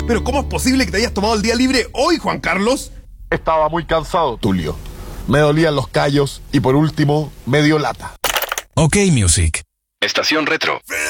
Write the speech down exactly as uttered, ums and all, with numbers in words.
Pero ¿cómo es posible que te hayas tomado el día libre hoy, Juan Carlos? Estaba muy cansado, Tulio. Me dolían los callos y por último, me dio lata. Ok Music. Estación Retro.